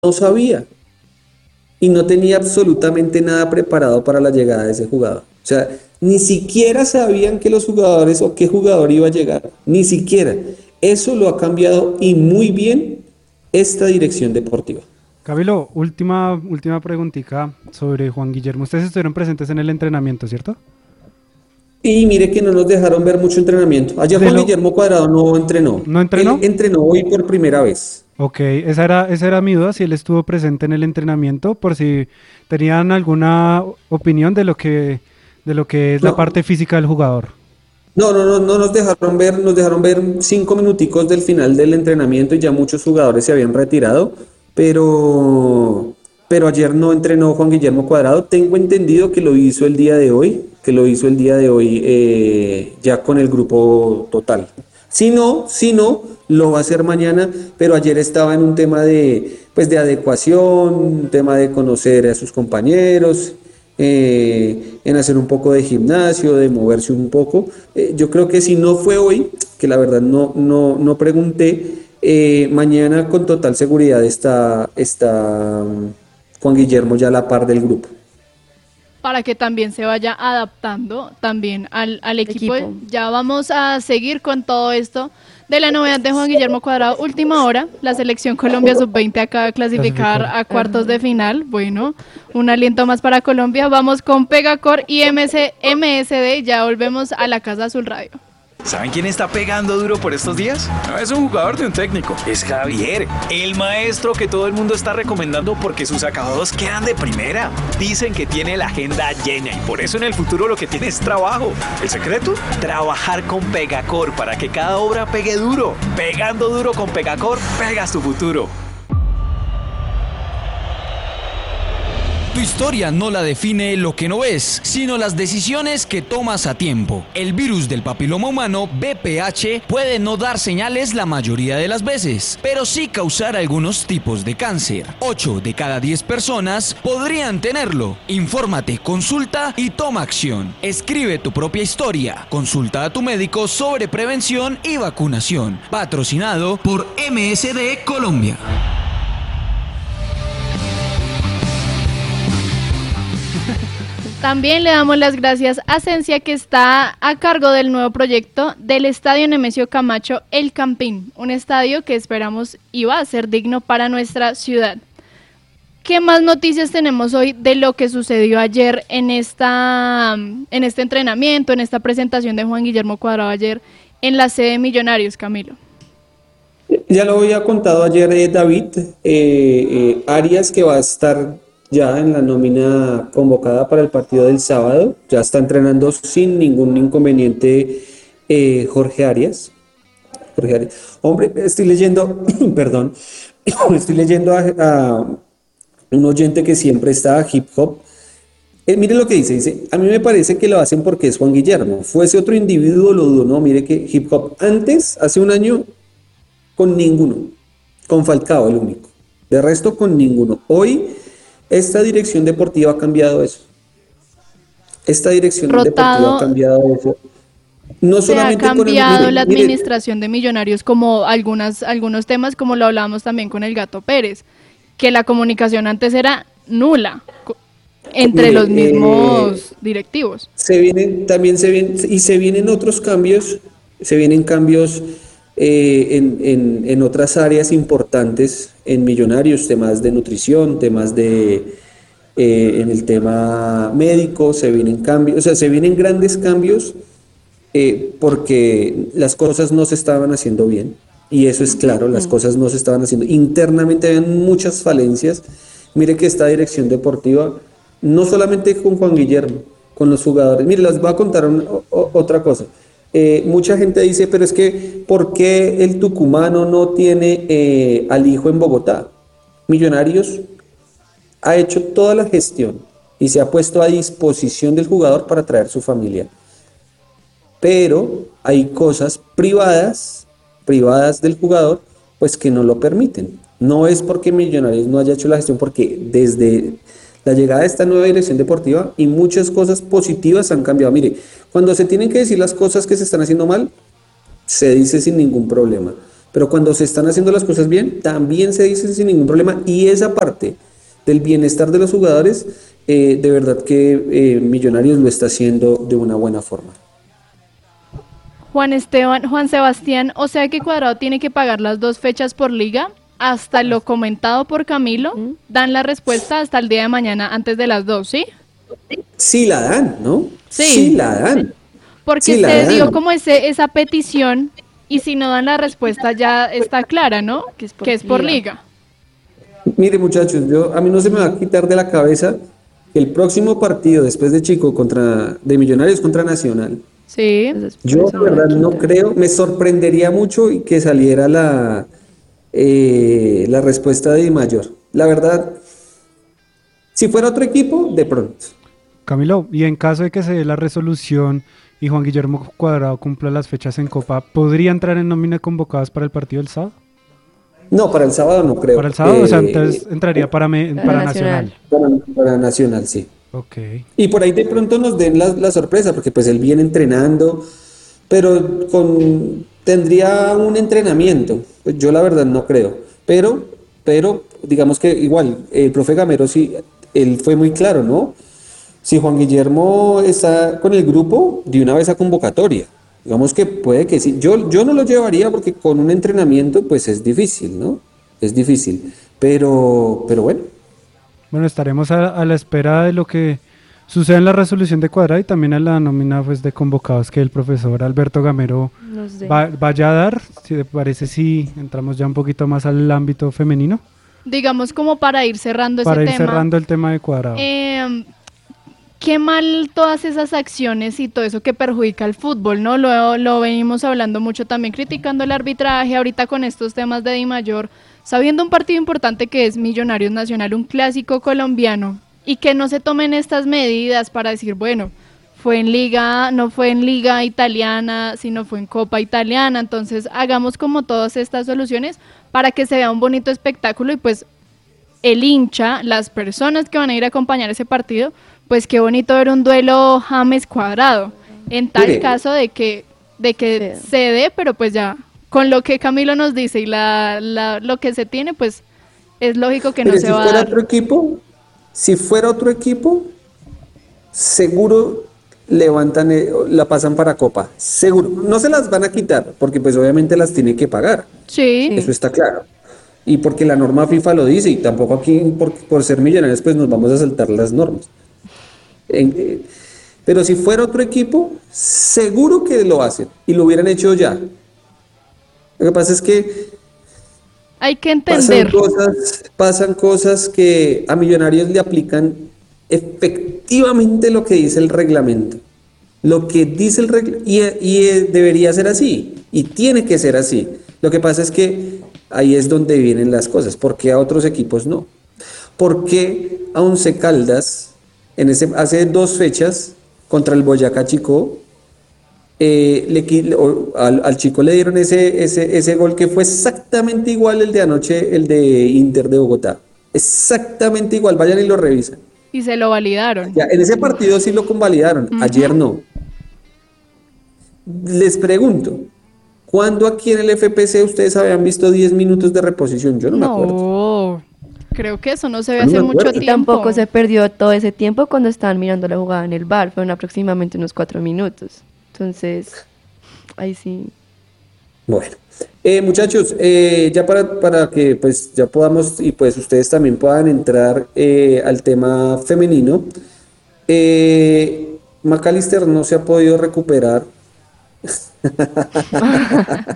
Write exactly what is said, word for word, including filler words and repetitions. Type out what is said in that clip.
no sabía y no tenía absolutamente nada preparado para la llegada de ese jugador. O sea, ni siquiera sabían que los jugadores o qué jugador iba a llegar, ni siquiera. Eso lo ha cambiado y muy bien esta dirección deportiva. Camilo, última, última preguntita sobre Juan Guillermo. Ustedes estuvieron presentes en el entrenamiento, ¿cierto? Y mire que no nos dejaron ver mucho entrenamiento. Ayer De Juan lo... Guillermo Cuadrado no entrenó. ¿No entrenó? Él entrenó hoy por primera vez. Ok, esa era, esa era mi duda, si él estuvo presente en el entrenamiento, por si tenían alguna opinión de lo que, de lo que es la No, parte física del jugador. no, no, no, no nos dejaron ver, nos dejaron ver cinco minuticos del final del entrenamiento y ya muchos jugadores se habían retirado, pero, pero ayer no entrenó Juan Guillermo Cuadrado. Tengo entendido que lo hizo el día de hoy, que lo hizo el día de hoy eh, ya con el grupo total. Si no, si no, lo va a hacer mañana, pero ayer estaba en un tema de, pues de adecuación, un tema de conocer a sus compañeros, eh, en hacer un poco de gimnasio, de moverse un poco. Eh, yo creo que si no fue hoy, que la verdad no, no, no pregunté, eh, mañana con total seguridad está, está um, Juan Guillermo ya a la par del grupo. Para que también se vaya adaptando también al, al equipo. Equipo. Ya vamos a seguir con todo esto de la novedad de Juan Guillermo Cuadrado. Última hora, la selección Colombia sub veinte acaba de clasificar Clasificó. a cuartos de final. Bueno, un aliento más para Colombia. Vamos con Pegacor y M S, M S D. Ya volvemos a la Casa Azul Radio. ¿Saben quién está pegando duro por estos días? No es un jugador de un técnico, es Javier, el maestro que todo el mundo está recomendando porque sus acabados quedan de primera. Dicen que tiene la agenda llena y por eso en el futuro lo que tiene es trabajo. ¿El secreto? Trabajar con Pegacor para que cada obra pegue duro. Pegando duro con Pegacor, pegas tu futuro. Tu historia no la define lo que no ves, sino las decisiones que tomas a tiempo. El virus del papiloma humano, V P H, puede no dar señales la mayoría de las veces, pero sí causar algunos tipos de cáncer. ocho de cada diez personas podrían tenerlo. Infórmate, consulta y toma acción. Escribe tu propia historia. Consulta a tu médico sobre prevención y vacunación. Patrocinado por M S D Colombia. También le damos las gracias a Cencia, que está a cargo del nuevo proyecto del Estadio Nemesio Camacho, El Campín, un estadio que esperamos iba a ser digno para nuestra ciudad. ¿Qué más noticias tenemos hoy de lo que sucedió ayer en, esta, en este entrenamiento, en esta presentación de Juan Guillermo Cuadrado ayer en la sede de Millonarios, Camilo? Ya lo había contado ayer eh, David, eh, eh, Arias, que va a estar ya en la nómina convocada para el partido del sábado, ya está entrenando sin ningún inconveniente eh, Jorge Arias. Jorge Arias. Hombre, estoy leyendo, perdón, estoy leyendo a, a un oyente que siempre está a hip hop. Eh, mire lo que dice, dice, a mí me parece que lo hacen porque es Juan Guillermo, fuese otro individuo lo dudo, no, mire que hip hop antes, hace un año, con ninguno, con Falcao el único, de resto con ninguno. Hoy esta dirección deportiva ha cambiado eso. Esta dirección Rotado, deportiva ha cambiado eso. No se ha solamente con el, cambiado mire, la mire, administración de Millonarios, como algunas, algunos temas, como lo hablábamos también con el Gato Pérez, que la comunicación antes era nula co- entre mire, los mismos eh, directivos. se vienen, también se vienen, y se vienen otros cambios, se vienen cambios eh, en, en, en otras áreas importantes en Millonarios, temas de nutrición, temas de, eh, en el tema médico, se vienen cambios, o sea, se vienen grandes cambios eh, porque las cosas no se estaban haciendo bien, y eso es claro, las cosas no se estaban haciendo. Internamente había muchas falencias. Mire que esta dirección deportiva, no solamente con Juan Guillermo, con los jugadores, mire, les voy a contar un, o, otra cosa. Eh, mucha gente dice, pero es que, ¿por qué el tucumano no tiene eh, al hijo en Bogotá? Millonarios ha hecho toda la gestión y se ha puesto a disposición del jugador para traer su familia. Pero hay cosas privadas, privadas del jugador, pues que no lo permiten. No es porque Millonarios no haya hecho la gestión, porque desde la llegada de esta nueva dirección deportiva y muchas cosas positivas han cambiado. Mire, cuando se tienen que decir las cosas que se están haciendo mal, se dice sin ningún problema. pero cuando se están haciendo las cosas bien, también se dicen sin ningún problema, y esa parte del bienestar de los jugadores, eh, de verdad que eh, Millonarios lo está haciendo de una buena forma. Juan Esteban, Juan Sebastián, o sea que Cuadrado tiene que pagar las dos fechas por liga, hasta lo comentado por Camilo, dan la respuesta hasta el día de mañana antes de las dos, ¿sí? Sí la dan, ¿no? Sí, sí la dan. Porque sí se dio dan. como ese, esa petición y si no dan la respuesta ya está clara, ¿no? Que es por, que es por liga. Mire muchachos, yo, a mí no se me va a quitar de la cabeza que el próximo partido después de Chico contra de Millonarios contra Nacional. Sí. Yo la verdad no creo, me sorprendería mucho y que saliera la eh, la respuesta de Di Mayor. La verdad, si fuera otro equipo, de pronto. Camilo, y en caso de que se dé la resolución y Juan Guillermo Cuadrado cumpla las fechas en Copa, ¿podría entrar en nómina convocadas para el partido del sábado? No, para el sábado no creo. Para el sábado, eh, o sea, entonces entraría para, me, para, para Nacional. Nacional. Para, para Nacional, sí. Ok. Y por ahí de pronto nos den la, la sorpresa, porque pues él viene entrenando, pero con tendría un entrenamiento. Pues yo la verdad no creo. Pero, pero digamos que igual, el profe Gamero sí, él fue muy claro, ¿no? Si Juan Guillermo está con el grupo, de una vez a convocatoria. Digamos que puede que sí. Yo, yo no lo llevaría porque con un entrenamiento pues es difícil, ¿no? Es difícil. Pero, pero bueno. Bueno, estaremos a, a la espera de lo que suceda en la resolución de Cuadrado y también a la nómina pues, de convocados que el profesor Alberto Gamero va, vaya a dar. Si te parece, si entramos ya un poquito más al ámbito femenino. Digamos como para ir cerrando para ese ir tema. Para ir cerrando el tema de Cuadrado. Eh, Qué mal todas esas acciones y todo eso que perjudica al fútbol, ¿no? Lo, lo venimos hablando mucho también, criticando el arbitraje, ahorita con estos temas de Di Mayor, sabiendo un partido importante que es Millonarios Nacional, un clásico colombiano, y que no se tomen estas medidas para decir, bueno, fue en liga, no fue en liga italiana, sino fue en Copa Italiana, entonces hagamos como todas estas soluciones para que se vea un bonito espectáculo y pues el hincha, las personas que van a ir a acompañar ese partido, pues qué bonito ver un duelo James Cuadrado, en tal Mire. caso de que de que sí. se dé, pero pues ya, con lo que Camilo nos dice y la, la lo que se tiene, pues es lógico que Mire, no se si va a fuera dar. Otro equipo, si fuera otro equipo, seguro levantan, la pasan para Copa, seguro, no se las van a quitar, porque pues obviamente las tienen que pagar, sí. Eso está claro. Y porque la norma FIFA lo dice, y tampoco aquí por, por ser Millonarios pues nos vamos a saltar las normas. Eh, pero si fuera otro equipo, seguro que lo hacen y lo hubieran hecho ya. Lo que pasa es que hay que entender. Pasan cosas, pasan cosas que a Millonarios le aplican efectivamente lo que dice el reglamento. Lo que dice el reglamento, y, y debería ser así, y tiene que ser así. Lo que pasa es que ahí es donde vienen las cosas. ¿Por qué a otros equipos no? ¿Por qué a Once Caldas en ese, hace dos fechas contra el Boyacá Chico, eh, le, o, al, al Chico le dieron ese, ese, ese gol que fue exactamente igual el de anoche, el de Inter de Bogotá? Exactamente igual, vayan y lo revisan. Y se lo validaron. Ya, en ese partido sí lo convalidaron, uh-huh. Ayer no. Les pregunto, ¿cuándo aquí en el F P C ustedes habían visto diez minutos de reposición? Yo no, no. me acuerdo. Creo que eso no se ve hace no mucho tiempo. Y tampoco se perdió todo ese tiempo cuando estaban mirando la jugada en el V A R, fueron aproximadamente unos cuatro minutos. Entonces, ahí sí. Bueno, eh, muchachos, eh, ya para, para que pues ya podamos y pues ustedes también puedan entrar eh, al tema femenino, eh, McAllister no se ha podido recuperar.